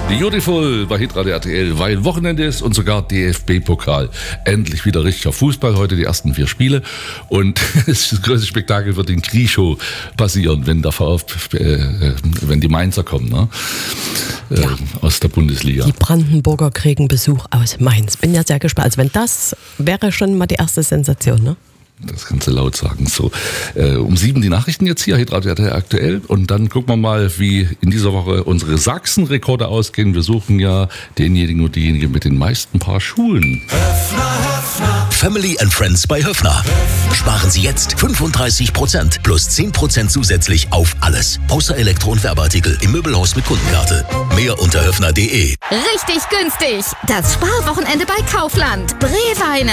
Beautiful bei Hitradio RTL, weil Wochenende ist und sogar DFB-Pokal. Endlich wieder richtiger Fußball, heute die ersten 4 Spiele. Und das größte Spektakel wird in Krichow passieren, wenn wenn die Mainzer kommen, ne? Aus der Bundesliga. Die Brandenburger kriegen Besuch aus Mainz. Bin ja sehr gespannt. Also wenn das wäre schon mal die erste Sensation, ne? Das kannst du laut sagen. So, um 7 die Nachrichten jetzt hier, Hitradio RTL aktuell. Und dann gucken wir mal, wie in dieser Woche unsere Sachsen-Rekorde ausgehen. Wir suchen ja denjenigen und diejenige mit den meisten Paar Schuhen. Family and Friends bei Höffner. Sparen Sie jetzt 35% plus 10% zusätzlich auf alles. Außer Elektro- und Werbeartikel im Möbelhaus mit Kundenkarte. Mehr unter höffner.de. Richtig günstig. Das Sparwochenende bei Kaufland. Brewweine.